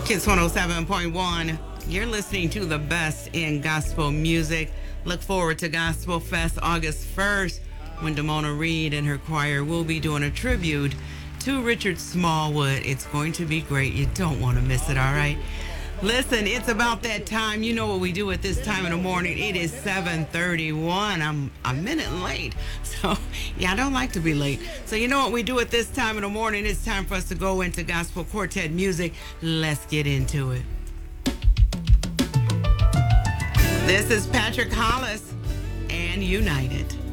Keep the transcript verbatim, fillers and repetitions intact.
Kiss one oh seven point one. You're listening to the best in gospel music. Look forward to Gospel Fest August first when Damona Reed and her choir will be doing a tribute to Richard Smallwood. It's going to be great. You don't want to miss it, all right? Listen, it's about that time. You know what we do at this time in the morning. It is seven thirty-one. I'm a minute late. So, yeah, I don't like to be late. So, you know what we do at this time in the morning? It's time for us to go into gospel quartet music. Let's get into it. This is Patrick Hollis and United.